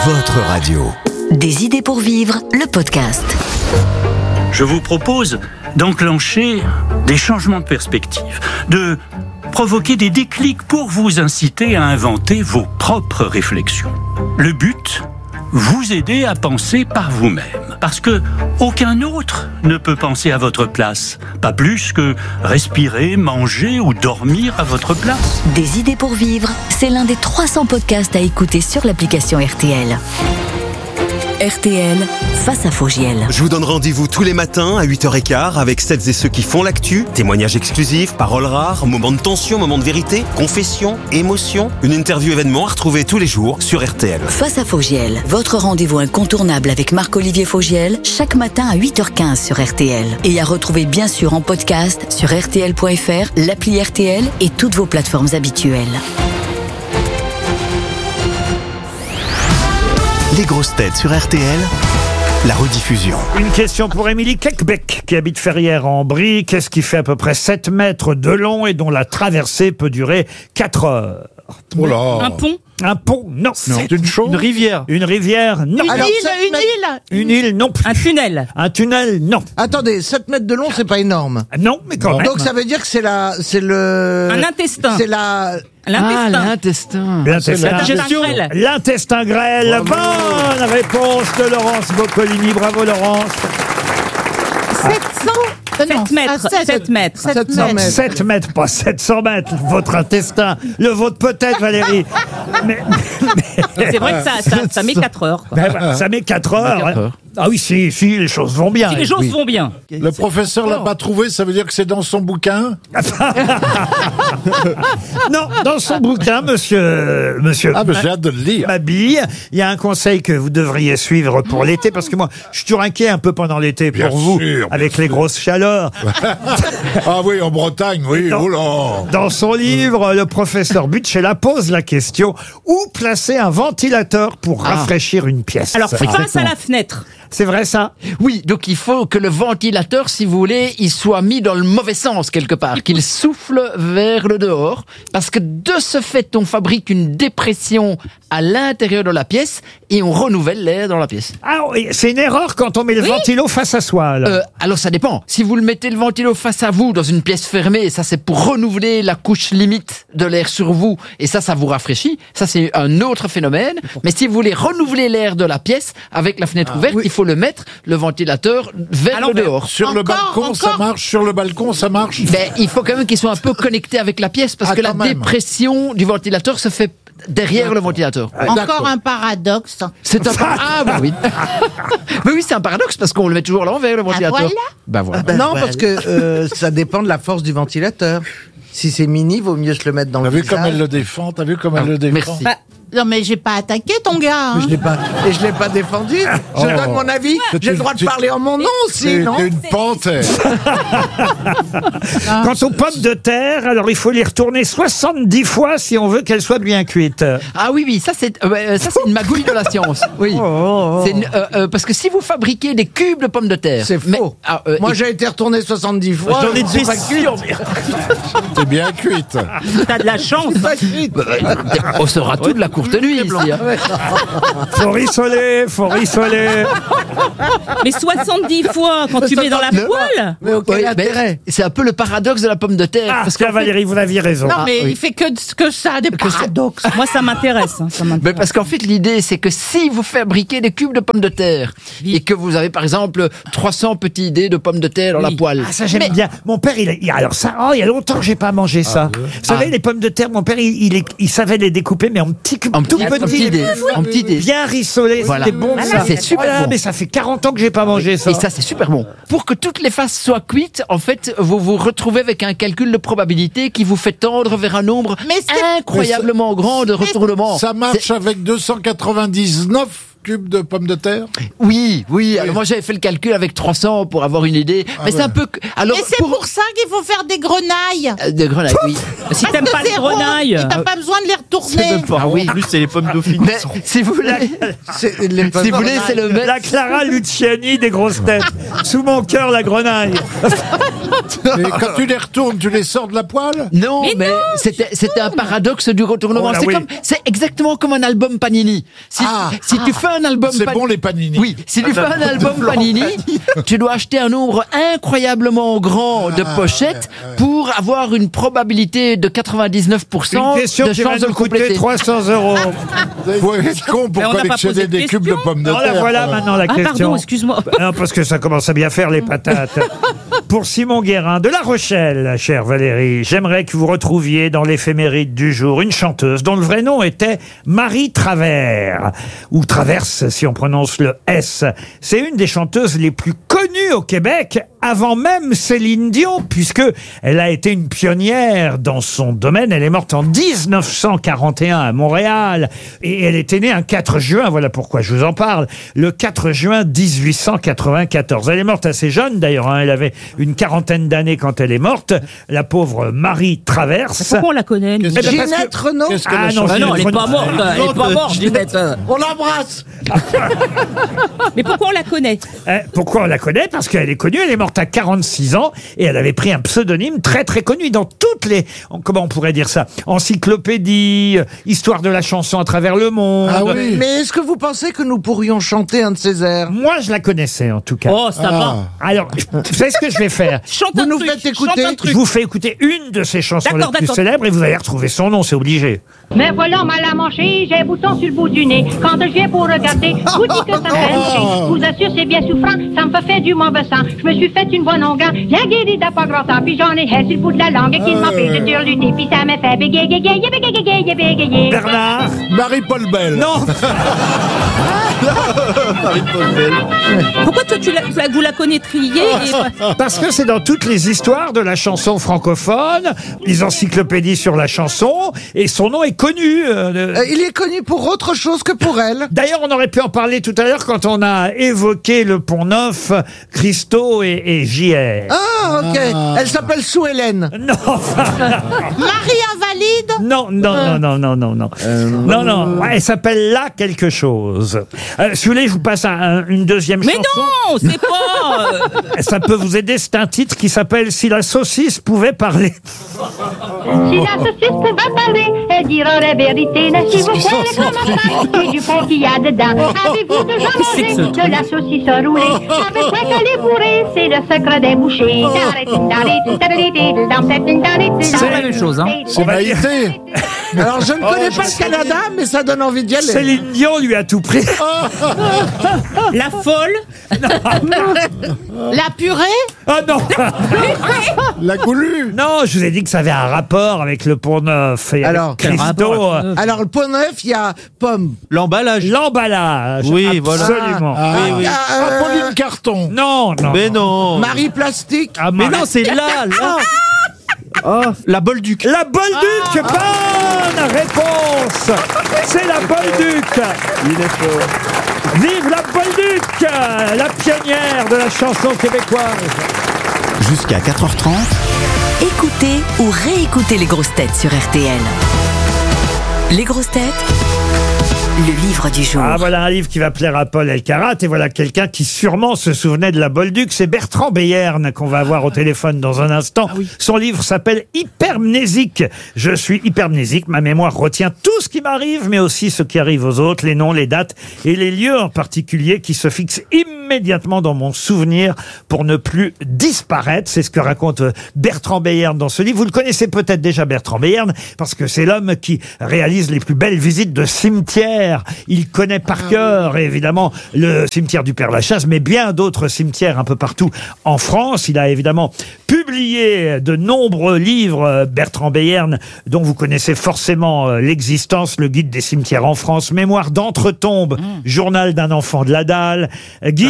votre radio. Des idées pour vivre, le podcast. Je vous propose d'enclencher des changements de perspective, de provoquer des déclics pour vous inciter à inventer vos propres réflexions. Le but, vous aider à penser par vous-même. Parce que aucun autre ne peut penser à votre place. Pas plus que respirer, manger ou dormir à votre place. Des idées pour vivre, c'est l'un des 300 podcasts à écouter sur l'application RTL. RTL, face à Fogiel. Je vous donne rendez-vous tous les matins à 8h15 avec celles et ceux qui font l'actu, témoignages exclusifs, paroles rares, moments de tension, moments de vérité, confessions, émotions, une interview événement à retrouver tous les jours sur RTL. Face à Fogiel, votre rendez-vous incontournable avec Marc-Olivier Fogiel, chaque matin à 8h15 sur RTL. Et à retrouver bien sûr en podcast sur rtl.fr, l'appli RTL et toutes vos plateformes habituelles. Les grosses têtes sur RTL, la rediffusion. Une question pour Émilie Keckbeck, qui habite Ferrières en Brie. Qu'est-ce qui fait à peu près 7 mètres de long et dont la traversée peut durer 4 heures? Oh là. Un pont? Un pont, non. C'est une chose. Une rivière? Une rivière, non. Une île? Une île, non plus. Un tunnel? Un tunnel, non. Attendez, 7 mètres de long, c'est pas énorme. Non, mais quand même. Donc ça veut dire que c'est le... Un intestin? C'est la... L'intestin. L'intestin. L'intestin grêle. Bonne réponse de Laurence Boccolini. Bravo Laurence. 7 mètres. 7 mètres. 700 mètres. 7 mètres, pas 700 mètres. Votre intestin. Le vôtre peut-être, Valérie. Mais C'est vrai que ça met 4 heures. Quoi. ben, ça met 4 heures. Ah oui, si, les choses vont bien. Si les choses vont bien. Le professeur l'a pas trouvé, ça veut dire que c'est dans son bouquin. Non, dans son bouquin, monsieur Ah, mais j'ai hâte de le lire. Mabille, il y a un conseil que vous devriez suivre pour l'été, parce que moi, je suis toujours inquiet un peu pendant l'été pour Bien vous, sûr, avec les grosses chaleurs. Ah oui, en Bretagne, oui. Non. Oh là. Dans son livre, le professeur Butchella pose la question: où placer un ventilateur pour rafraîchir une pièce? Alors, face à la fenêtre. C'est vrai ça? Oui, donc il faut que le ventilateur, si vous voulez, il soit mis dans le mauvais sens quelque part, qu'il souffle vers le dehors, parce que de ce fait, on fabrique une dépression à l'intérieur de la pièce et on renouvelle l'air dans la pièce. Ah oui, c'est une erreur quand on met le ventilo face à soi. Alors. Alors ça dépend. Si vous le mettez le ventilo face à vous dans une pièce fermée, ça c'est pour renouveler la couche limite de l'air sur vous, et ça vous rafraîchit. Ça c'est un autre phénomène. Mais si vous voulez renouveler l'air de la pièce avec la fenêtre ouverte, il faut le mettre, le ventilateur, vers le dehors. Sur le balcon, ça marche. Sur le balcon, ça marche. Ben, il faut quand même qu'il soit un peu connecté avec la pièce, parce que la dépression du ventilateur se fait derrière le ventilateur. Encore un paradoxe. C'est un oui. Mais oui, c'est un paradoxe parce qu'on le met toujours à l'envers, le ventilateur. Voilà. Ben voilà. Non, parce que ça dépend de la force du ventilateur. Si c'est mini, vaut mieux se le mettre dans T'as le vu visage. comme elle le défend? T'as vu comme elle le défend? Merci. Non, mais j'ai pas attaqué ton gars. Mais Hein. je l'ai pas défendu. Je donne mon avis. J'ai le droit de parler en mon nom aussi, non? C'est une panthère. Quant aux pommes de terre, alors il faut les retourner 70 fois si on veut qu'elles soient bien cuites. Ah oui, ça c'est une magouille de la science. Oui. C'est parce que si vous fabriquez des cubes de pommes de terre, C'est faux. Moi, j'ai été retourné 70 fois. J'en ai c'est pas cuit. T'es bien cuite. T'as de la chance. C'est pas cuit. on sera tout de la courte nuit ici. Hein. Faut rissoler. Mais 70 fois quand tu mets dans la poêle. Mais auquel Oui, intérêt? c'est un peu le paradoxe de la pomme de terre. Ah, parce tiens, qu'en fait- Valérie, vous aviez raison. Non, mais oui. il fait que ça, des paradoxes. Moi, ça m'intéresse. Mais parce qu'en fait, l'idée, c'est que si vous fabriquez des cubes de pommes de terre et que vous avez, par exemple, 300 petits dés de pommes de terre dans la poêle. Ah, ça j'aime bien. Mon père, alors ça, il y a longtemps que j'ai pas mangé ça. Vous savez, les pommes de terre, mon père, il savait les découper, mais en petits cubes, En tout petit dé. En petit dé. bien rissolés. Voilà. C'était bon, ça. C'est super Voilà, bon. mais ça fait 40 ans que j'ai pas mangé ça. Et ça, c'est super bon. Pour que toutes les faces soient cuites, en fait, vous vous retrouvez avec un calcul de probabilité qui vous fait tendre vers un nombre Mais c'est- incroyablement grand de retournements. Ça marche avec 299 cubes de pommes de terre? Oui. Alors moi j'avais fait le calcul avec 300 pour avoir une idée. Mais c'est un peu. Alors Et c'est pour ça qu'il faut faire des grenailles. de grenaille, oui. Si t'aimes pas les C'est rond, grenailles. et t'as pas besoin de les retourner. Ah oui. En plus, c'est les pommes dauphines. Mais si vous voulez, si vous voulez, c'est le même. La Clara Luciani des grosses têtes. Sous mon cœur, la grenaille. Et quand tu les retournes, tu les sors de la poêle? Non, mais c'était un paradoxe du retournement. Oh là, oui. C'est exactement comme un album Panini. Si tu fais un album C'est bon les panini. Oui, si tu fais un album Panini, tu dois acheter un nombre incroyablement grand de pochettes pour avoir une probabilité de 99% Une question de qui va chance de nous le coûter compléter. 300 €. Faut être con pour Mais on n'a pas collectionner posé de des cubes de question. pommes de Alors terre. là, voilà maintenant la Ah question. pardon, excuse-moi. Non, parce que ça commence à bien faire les patates. Pour Simon Guérin de La Rochelle, chère Valérie, j'aimerais que vous retrouviez dans l'éphéméride du jour une chanteuse dont le vrai nom était Marie Travers, ou Traverse si on prononce le S. C'est une des chanteuses les plus connues au Québec avant même Céline Dion, puisque elle a été une pionnière dans son domaine. Elle est morte en 1941 à Montréal et elle était née un 4 juin, voilà pourquoi je vous en parle, le 4 juin 1894. Elle est morte assez jeune d'ailleurs, hein. Elle avait une quarantaine d'années quand elle est morte, la pauvre Marie Traverse. Pourquoi on la connaît nous Qu'est-ce Eh ben, parce Ginette que- Renaud. Qu'est-ce qu'elle Ah a non, chanté? Ah non, elle est Ginette pas Renaud. morte, elle est pas morte, Ginette. On l'embrasse. Mais pourquoi on la connaît? Pourquoi on la connaît? Parce qu'elle est connue, elle est morte à 46 ans et elle avait pris un pseudonyme très très connu dans toutes les, comment on pourrait dire ça, encyclopédie, histoire de la chanson à travers le monde. Ah oui. Mais est-ce que vous pensez que nous pourrions chanter un de ces airs? Moi, je la connaissais en tout cas. Oh, ça va. Alors, vous savez ce que je vais faire? Chante Vous un nous truc, faites écouter. chante un Je truc. vous fais écouter une de ses chansons les D'accord, plus d'accord. célèbres et vous allez retrouver son nom, c'est obligé. Mais voilà, mal à manger, j'ai un bouton sur le bout du nez. Quand je viens pour regarder, vous dites que ça fait toucher. Je vous assure, c'est bien souffrant, ça me fait faire du mauvais sang. Je me suis fait une voix longueur, bien guérie d'à pas grand temps. Puis j'en ai sur le bout de la langue qui m'empêche de turluter. Puis ça m'a fait bégayer, bégayer, bégayer, bégayer. Bernard? Marie-Paul Bell. Non. Pourquoi toi, vous la connaîtriez et... Parce que c'est dans toutes les histoires de la chanson francophone, les encyclopédies sur la chanson, et son nom est connu. Il est connu pour autre chose que pour elle. D'ailleurs, on aurait pu en parler tout à l'heure quand on a évoqué le Pont Neuf, Christo et JR. Ah, ok. Elle s'appelle Sue Hélène. Non, Marie Invalide. non. Non, ouais, elle s'appelle là quelque chose. Si vous voulez, je vous passe une deuxième Mais chanson. non, c'est pas... Ça peut vous aider, c'est un titre qui s'appelle « Si la saucisse pouvait parler Si la saucisse pouvait parler, elle dirait la vérité. N'assez-vous pas le commentaire, c'est du fond qu'il y a dedans. Avez-vous déjà mangé de la saucisse roulée? Avec quoi qu'elle est bourrée, c'est le secret des bouchers. C'est la même chose, hein. » C'est Maïté. Alors, je ne connais pas le Canada, mais ça donne envie d'y aller. Céline Dion lui a tout pris. La folle. La purée. Ah non La goulue. Non, je vous ai dit que ça avait un rapport avec le Pont Neuf. Et Alors, avec quel Christo, rapport avec le Pont Alors, le Pont Neuf, il y a pomme. L'emballage. l'emballage. Oui, voilà. Absolument. Ah, Oui, oui. Apolline Carton. Non. Mais non. Marie Plastique. Ah, Mais Marie- non, c'est là. Oh, la Bolduc. La Bolduc, bonne réponse. C'est la Bolduc. Il est fort. Vive la Bolduc, la pionnière de la chanson québécoise. Jusqu'à 4h30. Écoutez ou réécoutez les grosses têtes sur RTL. Les grosses têtes, le livre du jour. Ah, voilà un livre qui va plaire à Paul Elkarat. Et voilà quelqu'un qui sûrement se souvenait de la Bolduc. C'est Bertrand Beyern qu'on va avoir au téléphone dans un instant. Son livre s'appelle Hypermnésique. Je suis hypermnésique. Ma mémoire retient tout ce qui m'arrive, mais aussi ce qui arrive aux autres, les noms, les dates et les lieux en particulier qui se fixent immédiatement dans mon souvenir pour ne plus disparaître. C'est ce que raconte Bertrand Beyern dans ce livre. Vous le connaissez peut-être déjà, Bertrand Beyern, parce que c'est l'homme qui réalise les plus belles visites de cimetières. Il connaît par cœur, évidemment, le cimetière du Père-Lachaise, mais bien d'autres cimetières un peu partout en France. Il a évidemment publié de nombreux livres, Bertrand Beyern, dont vous connaissez forcément l'existence, le guide des cimetières en France, Mémoire d'entre-tombes, Journal d'un enfant de la dalle, Guide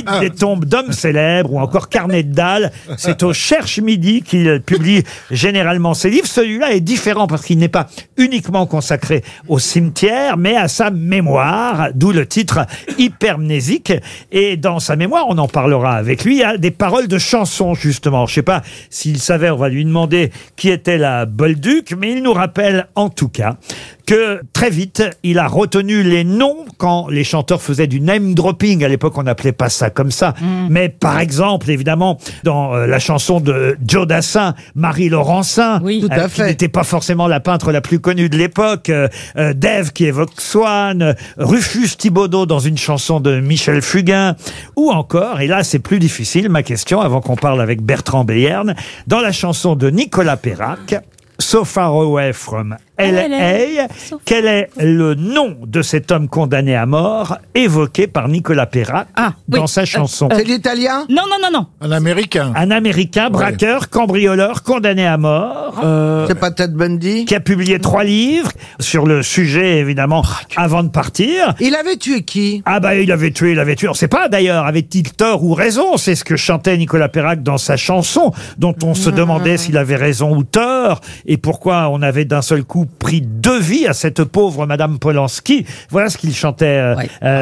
des tombes d'hommes célèbres ou encore Carnet de Dalle. C'est au Cherche Midi qu'il publie généralement ses livres. Celui-là est différent parce qu'il n'est pas uniquement consacré au cimetière, mais à sa mémoire, d'où le titre Hypermnésique. Et dans sa mémoire, on en parlera avec lui, il y a des paroles de chansons, justement. Je ne sais pas s'il savait, on va lui demander qui était la Bolduc, mais il nous rappelle en tout cas que très vite, il a retenu les noms quand les chanteurs faisaient du name dropping. À l'époque, on n'appelait pas ça comme ça. Mais par exemple, évidemment, dans la chanson de Joe Dassin, Marie Laurencin, qui n'était pas forcément la peintre la plus connue de l'époque, Dave qui évoque Swann, Rufus Thibaudeau dans une chanson de Michel Fugain, ou encore, et là c'est plus difficile, ma question, avant qu'on parle avec Bertrand Beyern, dans la chanson de Nicolas Perrac, So Far Away From L.A. Quel est le nom de cet homme condamné à mort évoqué par Nicolas Perrac dans sa chanson? C'est l'italien? Non. Un Américain. Un Américain, braqueur, cambrioleur, condamné à mort. C'est pas Ted Bundy? Qui a publié 3 livres sur le sujet, évidemment, avant de partir. Il avait tué qui? Ah bah il avait tué. On sait pas d'ailleurs, avait-il tort ou raison? C'est ce que chantait Nicolas Perrac dans sa chanson, dont on se demandait s'il avait raison ou tort, et pourquoi on avait d'un seul coup pris 2 vies à cette pauvre Madame Polanski. Voilà ce qu'il chantait,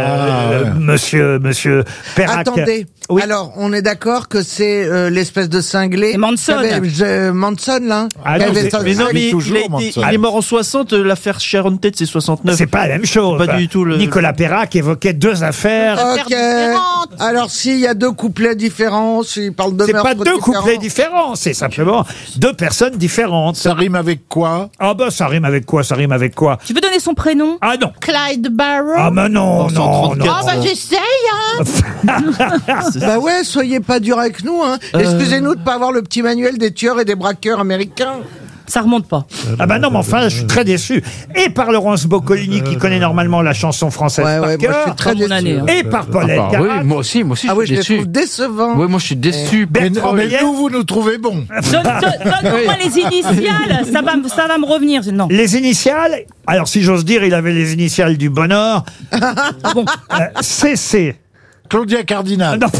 Monsieur Perrac. Attendez. Oui. Alors, on est d'accord que c'est l'espèce de cinglé. C'est Manson. Manson, là. Ah non, Mais non, mais Manson. il est mort en 60, l'affaire Sharon Tate, c'est 69. C'est pas la même chose. Pas du tout Nicolas Perrac évoquait 2 affaires. Ok. Alors, s'il y a 2 couplets différents, s'il parle de C'est meurtres pas 2 différents. couplets différents, c'est simplement 2 personnes différentes. Ça rime avec quoi? Ah bah ça rime avec quoi? Tu veux donner son prénom? Ah non. Clyde Barrow. Ah mais non. Ah bah j'essaye, hein. Bah ouais, soyez pas dur avec nous, hein. Excusez-nous de pas avoir le petit manuel des tueurs et des braqueurs américains. Ça remonte pas. Ah bah non, mais enfin, je suis très déçu. Et par Laurence Boccolini, qui connaît normalement la chanson française par moi, cœur. je suis très déçu. année, hein. Et par Paul Elkarat. Oui, moi aussi, Ah oui, je je suis les trouve déçu. décevants. Oui, moi je suis déçu. Mais Beyern. nous, vous nous trouvez bons. Donne-moi les initiales, ça va me revenir. Non. Les initiales, alors si j'ose dire, il avait les initiales du bonheur. Bon. CC. Claudia Cardinal. Non.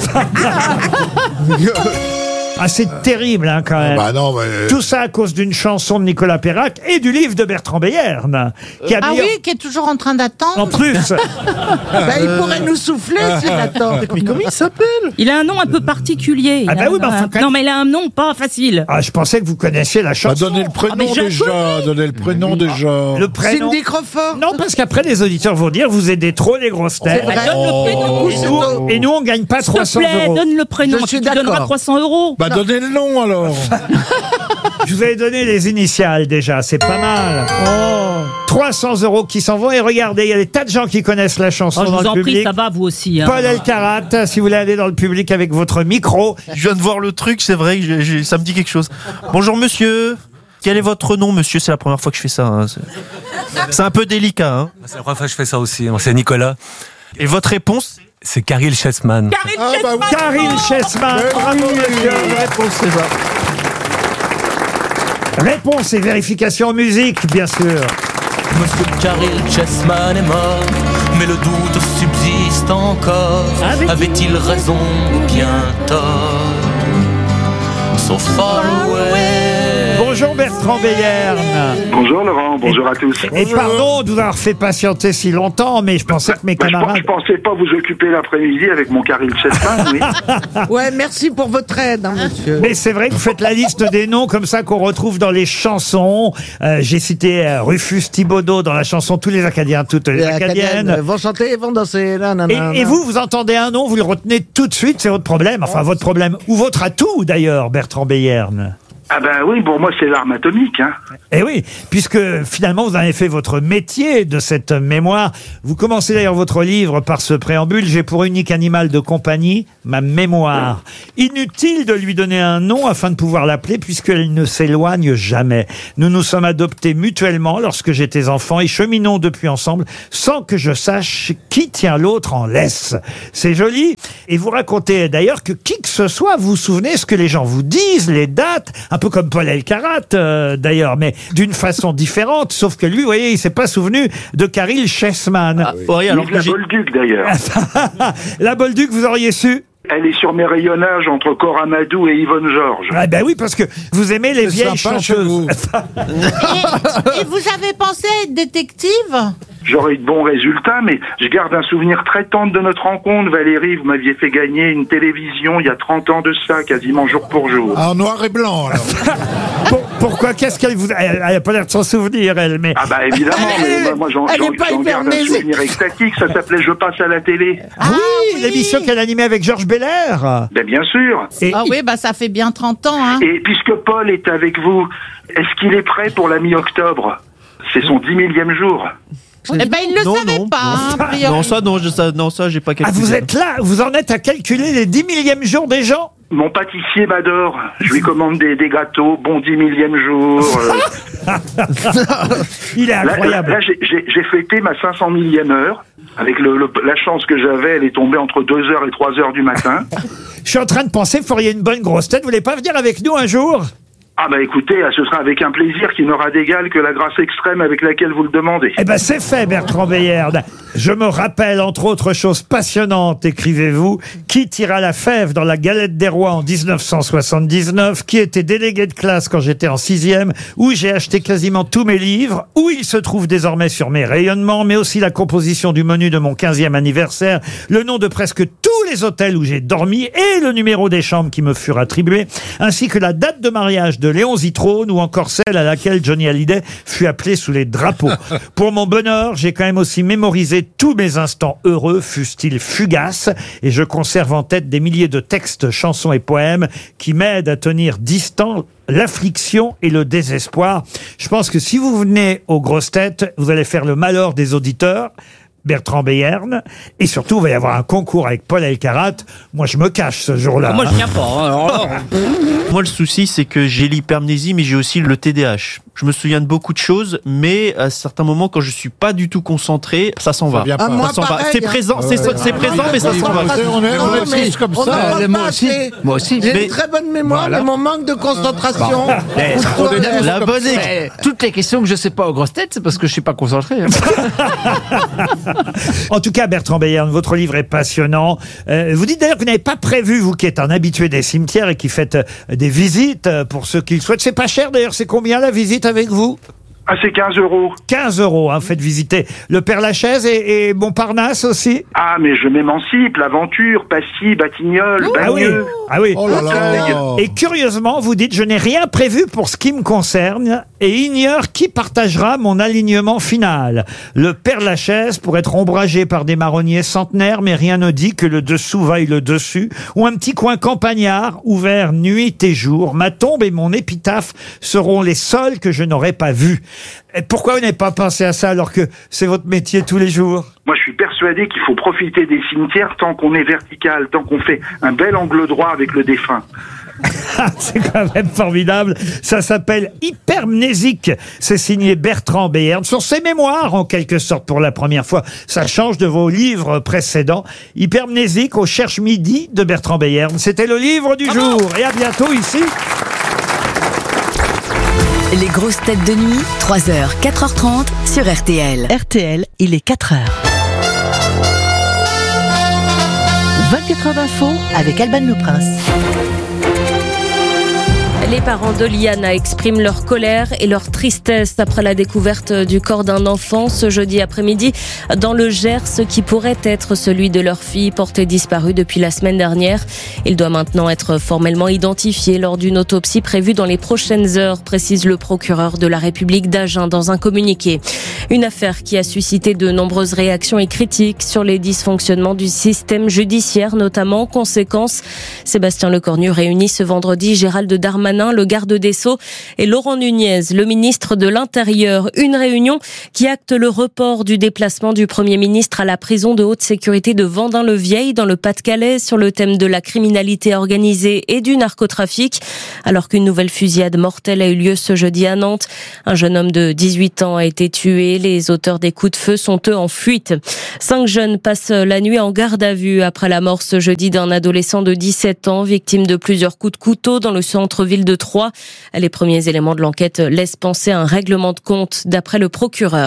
Ah, c'est terrible, hein, quand même. Bah non, mais... Tout ça à cause d'une chanson de Nicolas Perrac et du livre de Bertrand Beyern. Qui a Ah mis oui, qui est toujours en train d'attendre. en plus. Bah, il pourrait nous souffler s'il attend. Mais comment il s'appelle? Il a un nom un peu particulier. Ah bah oui, mais enfin, quand Non, mais il a un nom pas facile. Ah, je pensais que vous connaissiez la Bah, chanson. donnez le prénom mais je déjà. connais. Donnez le prénom déjà. Le prénom. Cindy Crawford. Non, parce qu'après, les auditeurs vont dire, vous aidez trop les grosses têtes. Bah, donne le prénom. Et nous, on gagne pas S'il te 300 plaît, euros. donne le prénom. Je suis Tu donneras d'accord. 300 euros. Bah donnez le nom alors. Je vous avais donné les initiales déjà, c'est pas mal. 300 euros qui s'en vont. Et regardez, il y a des tas de gens qui connaissent la chanson Oh, je dans vous le en public. prie, ça va, vous aussi. Hein. Paul Elkarat, si vous voulez aller dans le public avec votre micro. Je viens de voir le truc, c'est vrai que ça me dit quelque chose. Bonjour monsieur. Quel est votre nom, monsieur? C'est la première fois que je fais ça. Hein. C'est un peu délicat. Hein. C'est la première fois que je fais ça aussi. C'est Nicolas. Et votre réponse? C'est Caril Chessman. Caril Chessman. Bravo, monsieur. La réponse, c'est ça. Réponse et vérification en musique, bien sûr. Monsieur Caril Chessman est mort, mais le doute subsiste encore. Avait-il raison ou bien tort? So far away. Bonjour Bertrand Beyern. Bonjour Laurent, bonjour à tous. Et pardon de vous avoir fait patienter si longtemps, mais je pensais que mes camarades... Je pensais pas vous occuper l'après-midi avec mon Caril Chessman, oui. Ouais, merci pour votre aide, hein, monsieur. Mais c'est vrai que vous faites la liste des noms comme ça qu'on retrouve dans les chansons. J'ai cité Rufus Thibaudeau dans la chanson Tous les Acadiens, toutes les Acadiennes. Vont chanter, vont danser. Et vous, vous entendez un nom, vous le retenez tout de suite, c'est votre problème. Enfin, votre problème. Ou votre atout, d'ailleurs, Bertrand Beyern. Ah ben oui, pour moi c'est l'arme atomique. Hein. Eh oui, puisque finalement vous avez fait votre métier de cette mémoire. Vous commencez d'ailleurs votre livre par ce préambule. J'ai pour unique animal de compagnie ma mémoire. Inutile de lui donner un nom afin de pouvoir l'appeler puisqu'elle ne s'éloigne jamais. Nous nous sommes adoptés mutuellement lorsque j'étais enfant et cheminons depuis ensemble sans que je sache qui tient l'autre en laisse. C'est joli. Et vous racontez d'ailleurs que qui que ce soit, vous vous souvenez ce que les gens vous disent, les dates, un peu comme Paul Elkarat d'ailleurs, mais d'une façon différente, sauf que lui, vous voyez, il s'est pas souvenu de Caril Chessman. Ah, oui. Oui, alors la Bolduc d'ailleurs. La Bolduc, vous auriez su? Elle est sur mes rayonnages entre Cora Madou et Yvonne Georges. Ah ben oui, parce que vous aimez les vieilles sympa chez chanteuses. vous. Et vous avez pensé à être détective? J'aurais eu de bons résultats, mais je garde un souvenir très tendre de notre rencontre. Valérie, vous m'aviez fait gagner une télévision il y a 30 ans de ça, quasiment jour pour jour. En noir et blanc, alors. Pourquoi? Qu'est-ce qu'elle vous... Elle a pas l'air de s'en souvenir, elle, mais... Ah bah évidemment, mais moi j'en elle est pas garde un hypermnésique. souvenir extatique. Ça s'appelait Je passe à la télé. oui, l'émission qu'elle animait avec Georges Belair. Ben bien sûr. Et, Ah oui, bah ça fait bien 30 ans, hein. Et puisque Paul est avec vous, est-ce qu'il est prêt pour la mi-octobre? C'est son 10 000e jour. Eh ben, il ne le savait pas, hein, a priori. Non, ça, j'ai pas calculé. ah, vous êtes là, vous en êtes à calculer les 10 millièmes jours des gens? Mon pâtissier m'adore. Je lui commande des gâteaux, bon 10 000e jour. Il est incroyable. Là, j'ai fêté ma 500 000e heure. Avec la chance que j'avais, elle est tombée entre 2h et 3h du matin. Je suis en train de penser, vous feriez une bonne grosse tête. Vous voulez pas venir avec nous un jour? Ah bah écoutez, ce sera avec un plaisir qui n'aura d'égal que la grâce extrême avec laquelle vous le demandez. Eh ben c'est fait, Bertrand Beillerde. Je me rappelle, entre autres choses passionnantes, écrivez-vous, qui tira la fève dans la Galette des Rois en 1979, qui était délégué de classe quand j'étais en 6e, où j'ai acheté quasiment tous mes livres, où il se trouve désormais sur mes rayonnements, mais aussi la composition du menu de mon 15e anniversaire, le nom de presque tous les hôtels où j'ai dormi et le numéro des chambres qui me furent attribués, ainsi que la date de mariage de Léon Zitrone ou encore celle à laquelle Johnny Hallyday fut appelé sous les drapeaux. Pour mon bonheur, j'ai quand même aussi mémorisé tous mes instants heureux, fussent-ils fugaces, et je conserve en tête des milliers de textes, chansons et poèmes qui m'aident à tenir distant l'affliction et le désespoir. Je pense que si vous venez aux grosses têtes, vous allez faire le malheur des auditeurs, Bertrand Beillerne, et surtout, il va y avoir un concours avec Paul Elkarat. Moi, je me cache ce jour-là. Moi, je viens pas. Moi, le souci, c'est que j'ai l'hypermnésie, mais j'ai aussi le TDAH. Je me souviens de beaucoup de choses, mais à certains moments, quand je suis pas du tout concentré, ça s'en va. vient pas. Ah, moi, Ça s'en va. pareil, C'est hein. présent, c'est présent, mais ça s'en va. On est tous comme ça. moi aussi. Moi aussi. J'ai Mais- une très bonne mémoire, Voilà. mais mon manque de concentration. La bonne équipe. Toutes les questions que je sais pas aux grosses têtes, c'est parce que je suis pas concentré. hein. En tout cas, Bertrand Beillerne, votre livre est passionnant. Vous dites d'ailleurs que vous n'avez pas prévu, vous qui êtes un habitué des cimetières et qui faites des visites pour ceux qui le souhaitent. C'est pas cher d'ailleurs, c'est combien la visite avec vous? Ah, c'est 15 €. 15 €, hein, faites visiter le Père-Lachaise et Montparnasse aussi. Ah, mais je m'émancipe, l'aventure, Passy, Batignolles, Ah oui, Bagneux. ah oui. Oh là là. Et curieusement, vous dites, je n'ai rien prévu pour ce qui me concerne et ignore qui partagera mon alignement final. Le Père-Lachaise pourrait être ombragé par des marronniers centenaires, mais rien ne dit que le dessous vaille le dessus, ou un petit coin campagnard, ouvert nuit et jour. Ma tombe et mon épitaphe seront les seuls que je n'aurai pas vus. Et pourquoi vous n'avez pas pensé à ça alors que c'est votre métier tous les jours? Moi, je suis persuadé qu'il faut profiter des cimetières tant qu'on est vertical, tant qu'on fait un bel angle droit avec le défunt. C'est quand même formidable. Ça s'appelle Hypermnésique. C'est signé Bertrand Beillerne. Sur ses mémoires, en quelque sorte, pour la première fois. Ça change de vos livres précédents. Hypermnésique au Cherche Midi de Bertrand Beillerne. C'était le livre du jour. Et à bientôt ici. Les grosses têtes de nuit, 3h, 4h30 sur RTL. RTL, il est 4h. 24 heures d'info avec Alban Le Prince. Les parents de Liana expriment leur colère et leur tristesse après la découverte du corps d'un enfant ce jeudi après-midi dans le Gers, qui pourrait être celui de leur fille portée disparue depuis la semaine dernière. Il doit maintenant être formellement identifié lors d'une autopsie prévue dans les prochaines heures, précise le procureur de la République d'Agen dans un communiqué. Une affaire qui a suscité de nombreuses réactions et critiques sur les dysfonctionnements du système judiciaire, notamment. Conséquence, Sébastien Lecornu réunit ce vendredi Gérald Darmanin, le garde des Sceaux, et Laurent Nunez, le ministre de l'Intérieur. Une réunion qui acte le report du déplacement du Premier ministre à la prison de haute sécurité de Vendin-le-Vieil dans le Pas-de-Calais sur le thème de la criminalité organisée et du narcotrafic, alors qu'une nouvelle fusillade mortelle a eu lieu ce jeudi à Nantes. Un jeune homme de 18 ans a été tué. Les auteurs des coups de feu sont eux en fuite. 5 jeunes passent la nuit en garde à vue après la mort ce jeudi d'un adolescent de 17 ans, victime de plusieurs coups de couteau dans le centre-ville de Troyes. Les premiers éléments de l'enquête laissent penser à un règlement de compte d'après le procureur.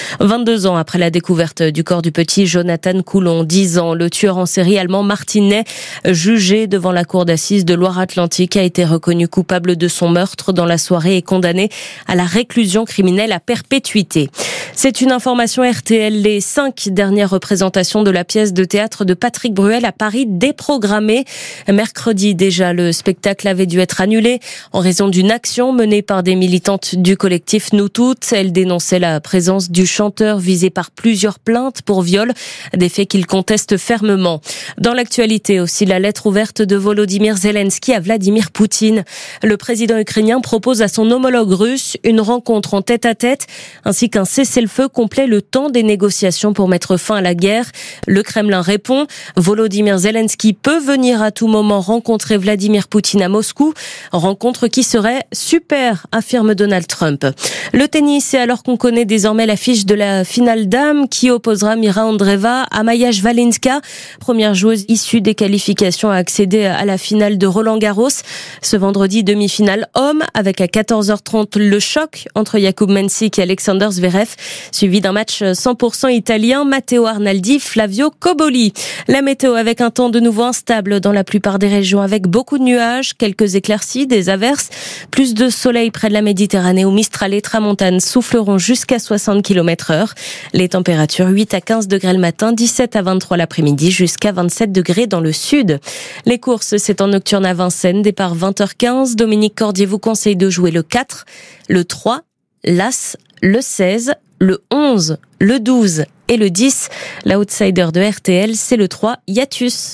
22 ans après la découverte du corps du petit Jonathan Coulon, 10 ans, le tueur en série allemand Martin Ney, jugé devant la cour d'assises de Loire-Atlantique, a été reconnu coupable de son meurtre dans la soirée et condamné à la réclusion criminelle à perpétuité. C'est une information RTL. Les 5 dernières représentations de la pièce de théâtre de Patrick Bruel à Paris déprogrammées. Mercredi déjà, le spectacle avait dû être annulé en raison d'une action menée par des militantes du collectif Nous Toutes. Elles dénonçaient la présence du chanteur visé par plusieurs plaintes pour viol, des faits qu'il conteste fermement. Dans l'actualité aussi, la lettre ouverte de Volodymyr Zelensky à Vladimir Poutine. Le président ukrainien propose à son homologue russe une rencontre en tête-à-tête ainsi qu'un cessez-le-feu complet le temps des négociations pour mettre fin à la guerre. Le Kremlin répond. Volodymyr Zelensky peut venir à tout moment rencontrer Vladimir Poutine à Moscou. Rencontre qui serait super, affirme Donald Trump. Le tennis, et alors qu'on connaît désormais l'affiche de la finale dames qui opposera Mira Andreeva à Maja Švalinska, première joueuse issue des qualifications à accéder à la finale de Roland-Garros. Ce vendredi, demi-finale homme avec à 14h30 le choc entre Jakub Mensik et Alexander Zverev, suivi d'un match 100% italien, Matteo Arnaldi, Flavio Cobolli. La météo avec un temps de nouveau instable dans la plupart des régions avec beaucoup de nuages, quelques éclaircies, des averses, plus de soleil près de la Méditerranée où Mistral et Tramontane souffleront jusqu'à 60 km/h. Les températures 8 à 15 degrés le matin, 17 à 23 l'après-midi, jusqu'à 27 degrés dans le sud. Les courses, c'est en nocturne à Vincennes, départ 20h15. Dominique Cordier vous conseille de jouer le 4, le 3, l'As, le 16, le 11, le 12 et le 10. L'outsider de RTL, c'est le 3, Hiatus.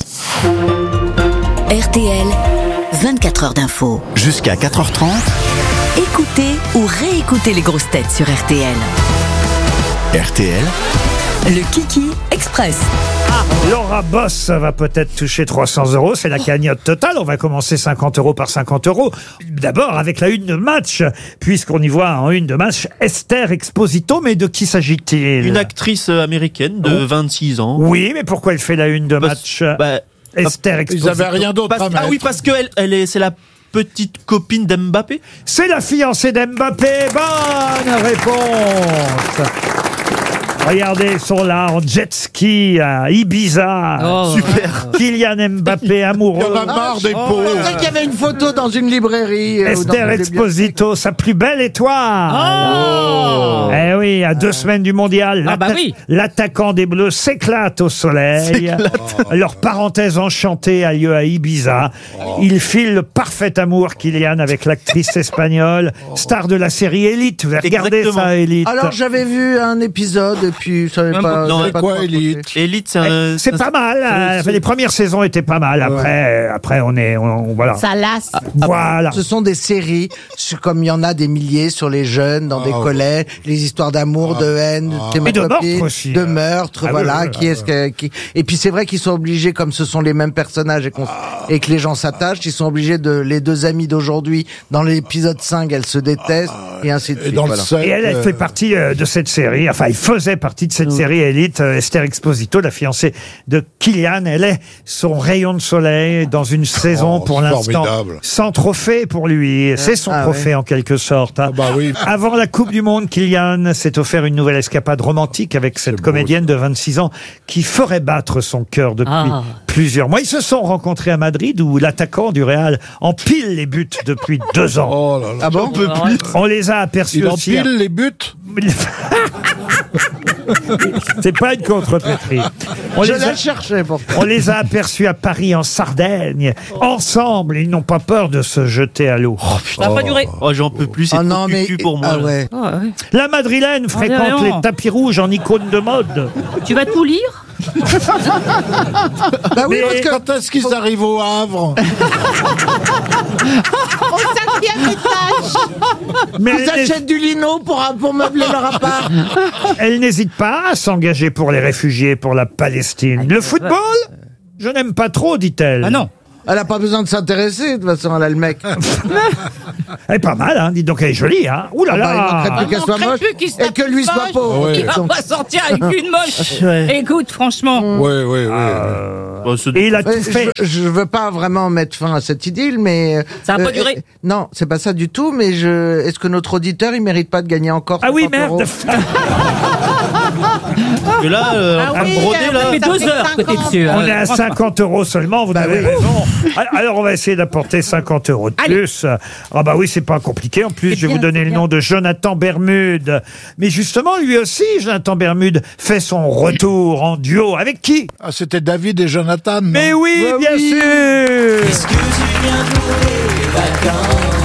RTL, 24 heures d'info. Jusqu'à 4h30. Écoutez ou réécoutez les grosses têtes sur RTL. RTL. Le Kiki Express. Laura Boss va peut-être toucher 300 €. C'est la cagnotte totale. On va commencer 50 € par 50 €. D'abord avec la une de match, puisqu'on y voit en une de match Esther Exposito. Mais de qui s'agit-il? Une actrice américaine de 26 ans. Oui, mais pourquoi elle fait la une de match Esther Exposito? Ils avaient rien d'autre à mettre. Ah oui, parce que c'est la petite copine d'Mbappé. C'est la fiancée d'Mbappé. Bonne réponse. Regardez, ils sont là en jet ski à Ibiza. Super. Kylian Mbappé amoureux. Il y en a marre des pauvres. C'est vrai qu'il y avait une photo dans une librairie. Esther Exposito, sa plus belle étoile. Eh oui, à 2 semaines du mondial, l'attaquant des Bleus s'éclate au soleil. Leur parenthèse enchantée a lieu à Ibiza. Il file le parfait amour, Kylian, avec l'actrice espagnole, star de la série Élite. Vous avez regardé ça, Élite? Alors j'avais vu un épisode et puis ça n'avait pas. Non, quoi, Élite? Élite, c'est pas mal. Les premières saisons étaient pas mal. Après, voilà. Ça lasse. Voilà. Ce sont des séries, comme il y en a des milliers sur les jeunes dans des collèges, les histoires d'amour, de haine, Et de meurtre aussi. de meurtre, voilà. Et puis c'est vrai qu'ils sont obligés, comme ce sont les mêmes personnages et que les gens s'attachent, ils sont obligés les deux amies d'aujourd'hui, dans l'épisode 5, elles se détestent et ainsi de suite. Et elle fait partie de cette série. Enfin, elle faisait partie de cette série Élite. Esther Exposito, la fiancée de Kylian, elle est son rayon de soleil dans une saison pour l'instant formidable. sans trophée pour lui. C'est son trophée en quelque sorte. Avant la Coupe du Monde, Kylian s'est offert une nouvelle escapade romantique avec cette comédienne de 26 ans qui ferait battre son cœur depuis plusieurs mois. Ils se sont rencontrés à Madrid où l'attaquant du Real empile les buts depuis 2 ans. Oh là là. Ah bon? On les a aperçus Il aussi. empile les buts. C'est pas une contrepétrie. On les a aperçus à Paris, en Sardaigne. Ensemble, ils n'ont pas peur de se jeter à l'eau. Ça va pas durer. Oh, j'en peux plus, c'est trop cucu pour moi. La Madrilène fréquente les tapis rouges en icône de mode. Tu vas tout lire? Oui, parce que quand est-ce qu'ils arrivent au Havre? Au 5e étage. Mais ils achètent du lino pour meubler leur appart. elle n'hésite pas à s'engager pour les réfugiés, pour la Palestine. Le football, je n'aime pas trop, dit-elle. Ah non. Elle n'a pas besoin de s'intéresser, de toute façon, elle a le mec. Elle est pas mal, hein. Dites donc, elle est jolie, hein. Ouh là là. Il manquerait plus qu'elle soit moche et que lui soit pauvre. Il va sortir avec une moche. Écoute, franchement. Oui. Et il a tout fait. Je veux pas vraiment mettre fin à cette idylle, mais... Ça va pas durer. Non, c'est pas ça du tout, mais est-ce que notre auditeur, il mérite pas de gagner encore 50 Ah oui, merde. €? Et là, Ah oui, broder, là. ça fait 2 heures que t'es dessus. On est à 50 € seulement, vous avez raison. Alors, on va essayer d'apporter 50 € de plus. Ah bah oui, c'est pas compliqué. En plus, je vais vous donner le nom de Jonathan Bermude. Mais justement, lui aussi, Jonathan Bermude, fait son retour en duo. Avec qui? Ah, c'était David et Jonathan. Mais oui, bien sûr. Est-ce que tu viens pour les vacances?